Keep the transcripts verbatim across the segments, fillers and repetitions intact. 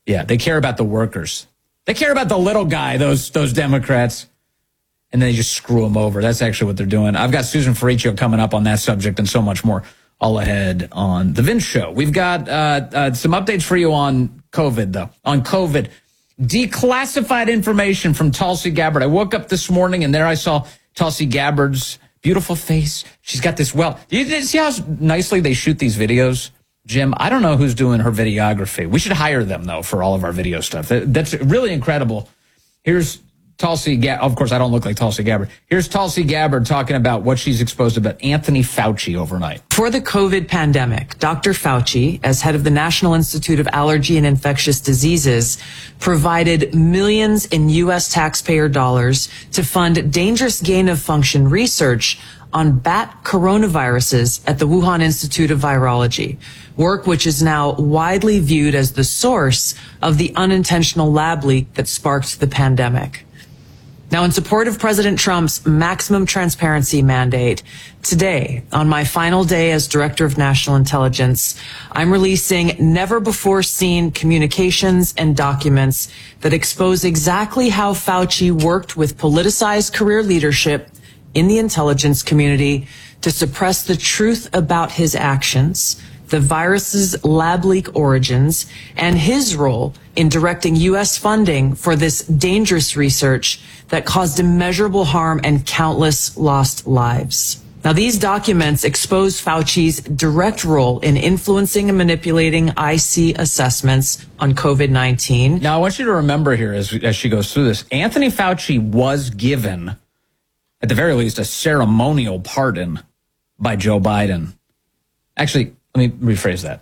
Yeah, they care about the workers. They care about the little guy, those those Democrats. And then they just screw them over. That's actually what they're doing. I've got Susan Ferricchio coming up on that subject and so much more all ahead on The Vince Show. We've got uh, uh, some updates for you on COVID, though. On COVID, declassified information from Tulsi Gabbard. I woke up this morning and there I saw Tulsi Gabbard's beautiful face. She's got this well. You see how nicely they shoot these videos? Jim, I don't know who's doing her videography. We should hire them, though, for all of our video stuff. That's really incredible. Here's Tulsi Gabbard. Of course, I don't look like Tulsi Gabbard. Here's Tulsi Gabbard talking about what she's exposed about Anthony Fauci overnight. For the COVID pandemic, Doctor Fauci, as head of the National Institute of Allergy and Infectious Diseases, provided millions in U S taxpayer dollars to fund dangerous gain-of-function research on bat coronaviruses at the Wuhan Institute of Virology, work which is now widely viewed as the source of the unintentional lab leak that sparked the pandemic. Now, in support of President Trump's maximum transparency mandate, today, on my final day as Director of National Intelligence, I'm releasing never-before-seen communications and documents that expose exactly how Fauci worked with politicized career leadership in the intelligence community to suppress the truth about his actions, the virus's lab leak origins, and his role in directing U S funding for this dangerous research that caused immeasurable harm and countless lost lives. Now, these documents expose Fauci's direct role in influencing and manipulating I C assessments on COVID nineteen. Now, I want you to remember here as, as she goes through this, Anthony Fauci was given, at the very least, a ceremonial pardon by Joe Biden. Actually, let me rephrase that.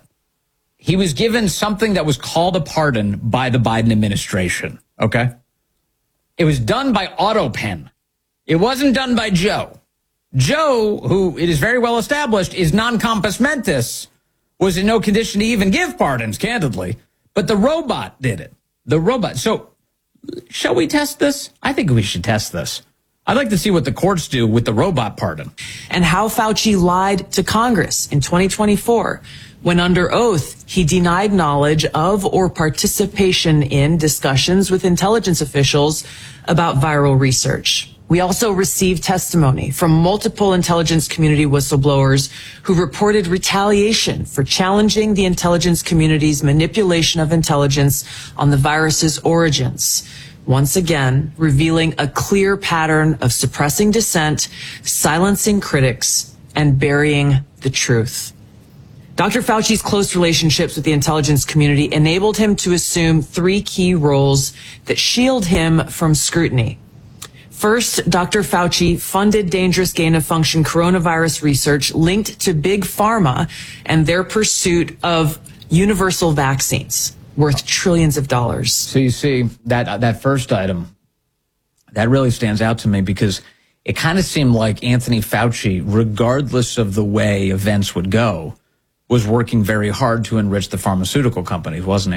He was given something that was called a pardon by the Biden administration, okay? It was done by AutoPen. It wasn't done by Joe. Joe, who it is very well established is non-compos mentis, was in no condition to even give pardons, candidly. But the robot did it. The robot. So, shall we test this? I think we should test this. I'd like to see what the courts do with the robot pardon. And how Fauci lied to Congress in twenty twenty-four when under oath he denied knowledge of or participation in discussions with intelligence officials about viral research. We also received testimony from multiple intelligence community whistleblowers who reported retaliation for challenging the intelligence community's manipulation of intelligence on the virus's origins. Once again, revealing a clear pattern of suppressing dissent, silencing critics, and burying the truth. Doctor Fauci's close relationships with the intelligence community enabled him to assume three key roles that shield him from scrutiny. First, Doctor Fauci funded dangerous gain-of-function coronavirus research linked to Big Pharma and their pursuit of universal vaccines worth trillions of dollars. So you see, that that first item, that really stands out to me because it kind of seemed like Anthony Fauci, regardless of the way events would go, was working very hard to enrich the pharmaceutical companies, wasn't he?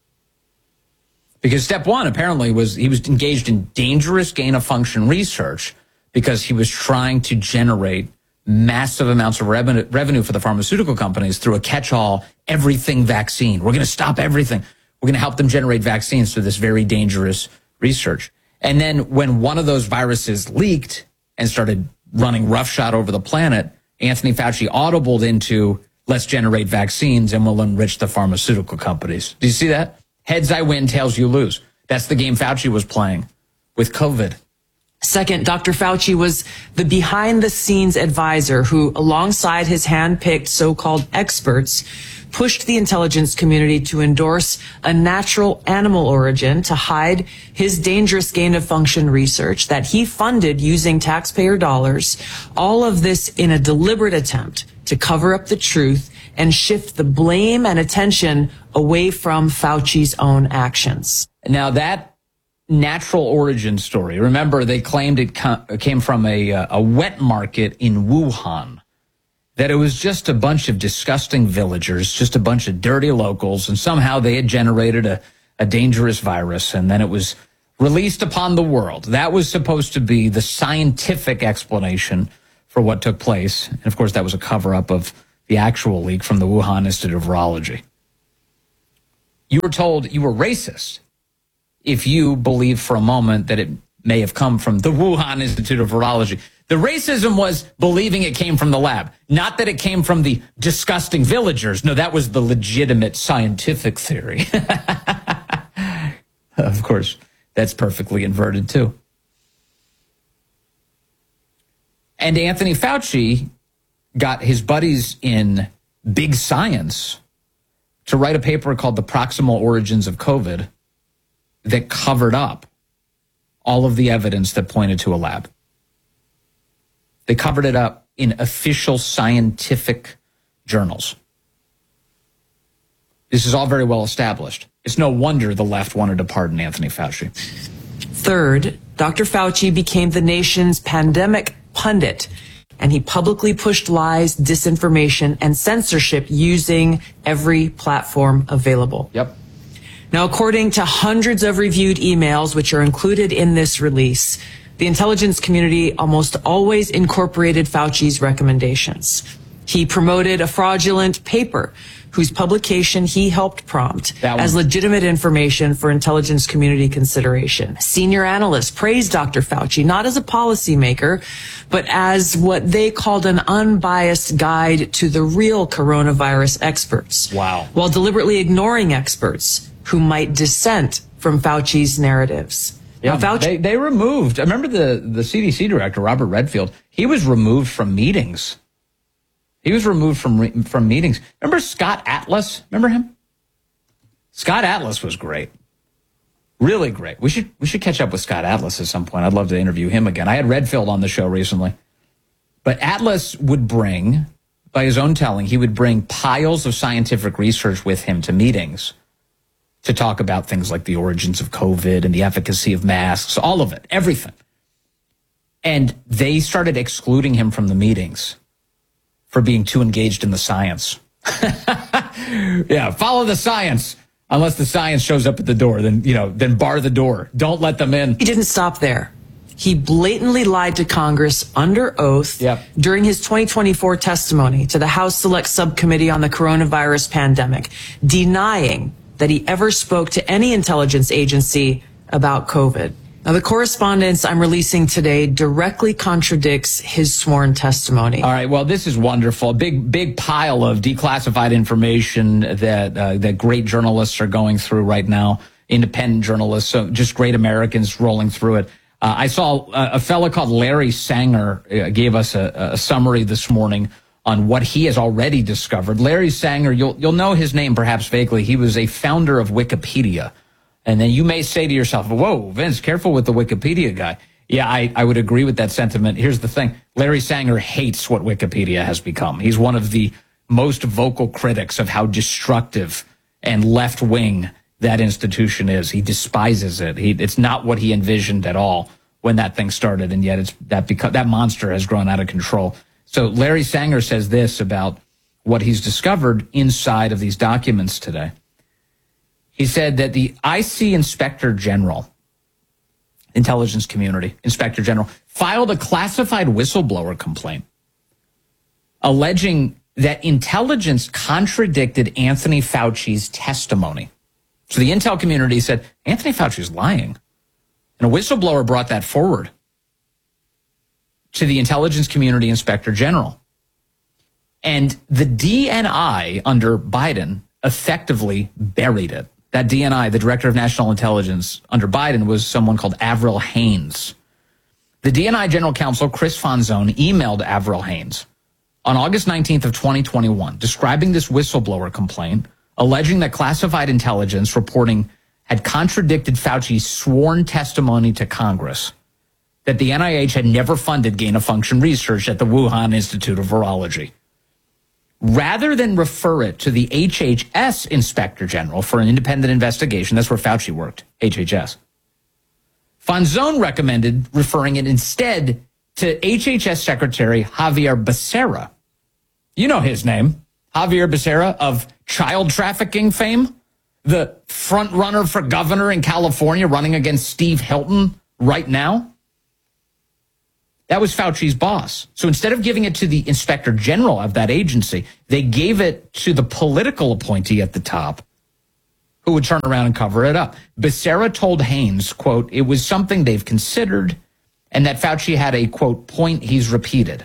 Because step one, apparently, was he was engaged in dangerous gain-of-function research because he was trying to generate massive amounts of revenue, revenue for the pharmaceutical companies through a catch-all everything vaccine. We're going to stop everything. We're going to help them generate vaccines through this very dangerous research. And then when one of those viruses leaked and started running roughshod over the planet, Anthony Fauci audibled into, let's generate vaccines and we'll enrich the pharmaceutical companies. Do you see that? Heads I win, tails you lose. That's the game Fauci was playing with COVID. Second, Doctor Fauci was the behind-the-scenes advisor who, alongside his hand-picked so-called experts, pushed the intelligence community to endorse a natural animal origin to hide his dangerous gain-of-function research that he funded using taxpayer dollars, all of this in a deliberate attempt to cover up the truth and shift the blame and attention away from Fauci's own actions. Now, that natural origin story, remember, they claimed it came from a, a wet market in Wuhan, that it was just a bunch of disgusting villagers, just a bunch of dirty locals, and somehow they had generated a, a dangerous virus, and then it was released upon the world. That was supposed to be the scientific explanation for what took place. And, of course, that was a cover-up of the actual leak from the Wuhan Institute of Virology. you were told you were racist if you believe for a moment that it may have come from the Wuhan Institute of Virology. The racism was believing it came from the lab, not that it came from the disgusting villagers. No, that was the legitimate scientific theory. Of course, that's perfectly inverted too. And Anthony Fauci got his buddies in big science to write a paper called The Proximal Origins of COVID that covered up all of the evidence that pointed to a lab. They covered it up in official scientific journals. This is all very well established. It's no wonder the left wanted to pardon Anthony Fauci. Third, Doctor Fauci became the nation's pandemic pundit, and he publicly pushed lies, disinformation, and censorship using every platform available. Yep. Now, according to hundreds of reviewed emails, which are included in this release, the intelligence community almost always incorporated Fauci's recommendations. He promoted a fraudulent paper whose publication he helped prompt as legitimate information for intelligence community consideration. Senior analysts praised Doctor Fauci not as a policymaker, but as what they called an unbiased guide to the real coronavirus experts. Wow. While deliberately ignoring experts who might dissent from Fauci's narratives. Yeah, now, Fauci- they, they removed, I remember the, the C D C director, Robert Redfield, he was removed from meetings. He was removed from from meetings. Remember Scott Atlas? Remember him? Scott Atlas was great. Really great. We should we should catch up with Scott Atlas at some point. I'd love to interview him again. I had Redfield on the show recently. But Atlas would bring, by his own telling, he would bring piles of scientific research with him to meetings to talk about things like the origins of COVID and the efficacy of masks, all of it, everything. And they started excluding him from the meetings for being too engaged in the science. Yeah, follow the science. Unless the science shows up at the door, then, you know, then bar the door. Don't let them in. He didn't stop there. He blatantly lied to Congress under oath Yep. during his twenty twenty-four testimony to the House Select Subcommittee on the Coronavirus Pandemic, denying that he ever spoke to any intelligence agency about COVID. Now, the correspondence I'm releasing today directly contradicts his sworn testimony. All right. Well, this is wonderful. Big, big pile of declassified information that uh, that great journalists are going through right now. Independent journalists, so just great Americans rolling through it. Uh, I saw a, a fellow called Larry Sanger uh, gave us a, a summary this morning on what he has already discovered. Larry Sanger, you'll you'll know his name perhaps vaguely. He was a founder of Wikipedia. And then you may say to yourself, whoa, Vince, careful with the Wikipedia guy. Yeah, I, I would agree with that sentiment. Here's the thing. Larry Sanger hates what Wikipedia has become. He's one of the most vocal critics of how destructive and left-wing that institution is. He despises it. He, it's not what he envisioned at all when that thing started, and yet it's that because that monster has grown out of control. So Larry Sanger says this about what he's discovered inside of these documents today. He said that the I C Inspector General, intelligence community, Inspector General, filed a classified whistleblower complaint alleging that intelligence contradicted Anthony Fauci's testimony. So the intel community said, Anthony Fauci's lying. And a whistleblower brought that forward to the intelligence community Inspector General. And the D N I under Biden effectively buried it. That D N I, the Director of National Intelligence under Biden, was someone called Avril Haines. The D N I General Counsel, Chris Fonzone, emailed Avril Haines on August nineteenth of twenty twenty-one, describing this whistleblower complaint, alleging that classified intelligence reporting had contradicted Fauci's sworn testimony to Congress that the N I H had never funded gain-of-function research at the Wuhan Institute of Virology. Rather than refer it to the H H S Inspector General for an independent investigation, that's where Fauci worked, H H S, Fonzone recommended referring it instead to H H S Secretary Xavier Becerra. You know his name, Xavier Becerra of child trafficking fame, the front runner for governor in California running against Steve Hilton right now. That was Fauci's boss. So instead of giving it to the Inspector General of that agency, they gave it to the political appointee at the top, who would turn around and cover it up. Becerra told Haynes, quote, it was something they've considered, and that Fauci had a, quote, point he's repeated.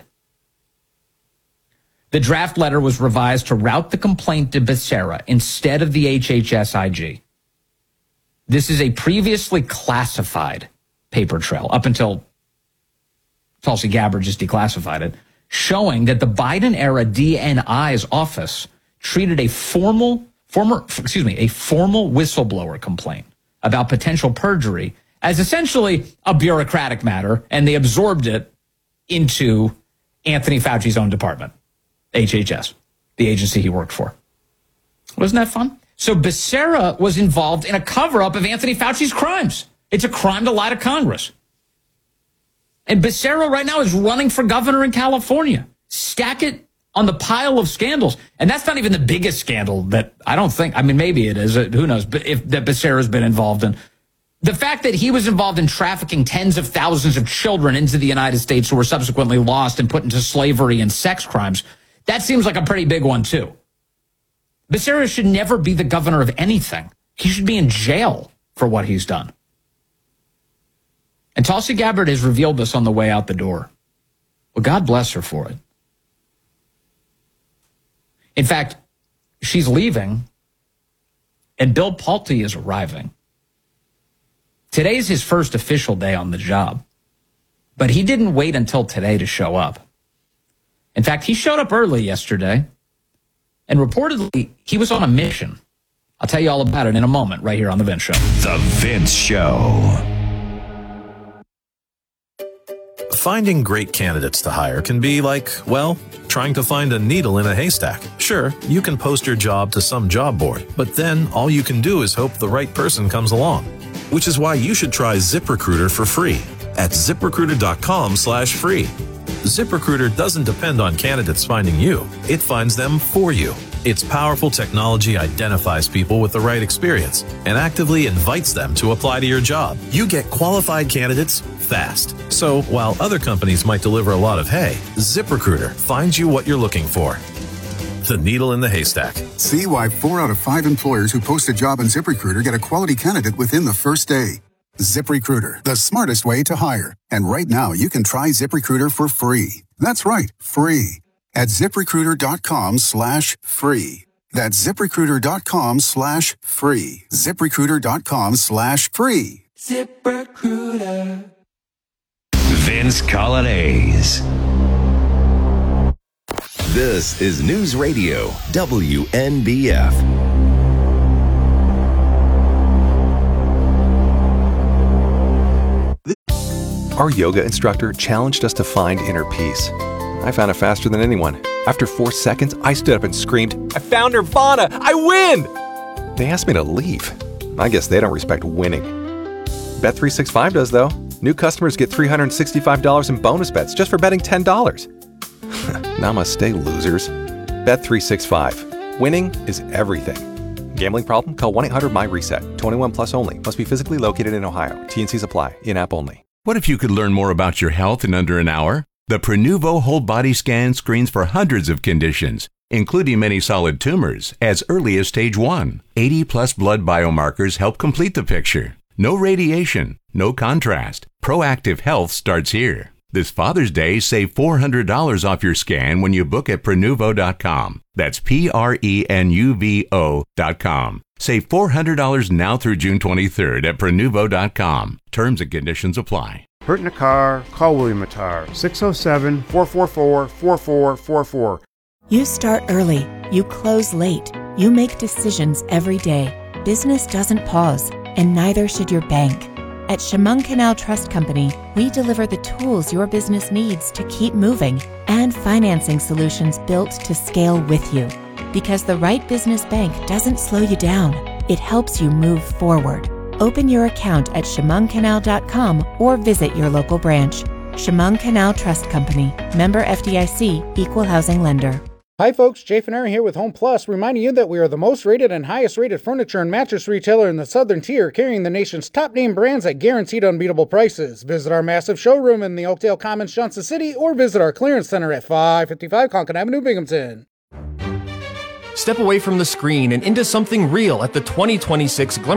The draft letter was revised to route the complaint to Becerra instead of the H H S I G. This is a previously classified paper trail up until Tulsi Gabbard just declassified it, showing that the Biden-era D N I's office treated a formal, former, excuse me, a formal whistleblower complaint about potential perjury as essentially a bureaucratic matter, and they absorbed it into Anthony Fauci's own department, H H S, the agency he worked for. Wasn't that fun? So Becerra was involved in a cover-up of Anthony Fauci's crimes. It's a crime to lie to Congress. And Becerra right now is running for governor in California. Stack it on the pile of scandals. And that's not even the biggest scandal that I don't think, I mean, maybe it is, who knows, but if that Becerra's been involved in. The fact that he was involved in trafficking tens of thousands of children into the United States who were subsequently lost and put into slavery and sex crimes, that seems like a pretty big one too. Becerra should never be the governor of anything. He should be in jail for what he's done. And Tulsi Gabbard has revealed this on the way out the door. Well, God bless her for it. In fact, she's leaving, and Bill Pulte is arriving. Today's his first official day on the job, but he didn't wait until today to show up. In fact, he showed up early yesterday, and reportedly, he was on a mission. I'll tell you all about it in a moment right here on The Vince Show. The Vince Show. Finding great candidates to hire can be like, well, trying to find a needle in a haystack. Sure, you can post your job to some job board, but then all you can do is hope the right person comes along. Which is why you should try ZipRecruiter for free at ZipRecruiter.com slash free. ZipRecruiter doesn't depend on candidates finding you. It finds them for you. Its powerful technology identifies people with the right experience and actively invites them to apply to your job. You get qualified candidates fast. So while other companies might deliver a lot of hay, ZipRecruiter finds you what you're looking for. The needle in the haystack. See why four out of five employers who post a job on ZipRecruiter get a quality candidate within the first day. ZipRecruiter, the smartest way to hire. And right now, you can try ZipRecruiter for free. That's right, free. At ZipRecruiter.com slash free. That's ZipRecruiter.com slash free. ZipRecruiter.com slash free. ZipRecruiter. Vince Colonnese. This is News Radio W N B F. Our yoga instructor challenged us to find inner peace. I found it faster than anyone. After four seconds, I stood up and screamed, "I found Nirvana! I win!" They asked me to leave. I guess they don't respect winning. Bet three sixty-five does, though. New customers get three hundred sixty-five dollars in bonus bets just for betting ten dollars. Namaste, losers. Bet three sixty-five. Winning is everything. Gambling problem? Call one eight hundred my reset. twenty-one plus only. Must be physically located in Ohio. T N Cs apply. In-app only. What if you could learn more about your health in under an hour? The Prenuvo Whole Body Scan screens for hundreds of conditions, including many solid tumors, as early as stage one. eighty plus blood biomarkers help complete the picture. No radiation, no contrast. Proactive health starts here. This Father's Day, save four hundred dollars off your scan when you book at Prenuvo dot com. That's P R E N U V O dot com. Save four hundred dollars now through June twenty-third at Prenuvo dot com. Terms and conditions apply. Hurt in a car? Call William Matar, six oh seven, four four four, four four four four. You start early. You close late. You make decisions every day. Business doesn't pause, and neither should your bank. At Chemung Canal Trust Company, we deliver the tools your business needs to keep moving and financing solutions built to scale with you. Because the right business bank doesn't slow you down, it helps you move forward. Open your account at chemung canal dot com or visit your local branch. Chemung Canal Trust Company, member F D I C, equal housing lender. Hi folks, Jay Fineri here with Home Plus, reminding you that we are the most rated and highest rated furniture and mattress retailer in the southern tier, carrying the nation's top name brands at guaranteed unbeatable prices. Visit our massive showroom in the Oakdale Commons, Johnson City, or visit our clearance center at five fifty-five Concord Avenue, Binghamton. Step away from the screen and into something real at the twenty twenty-six Glimmer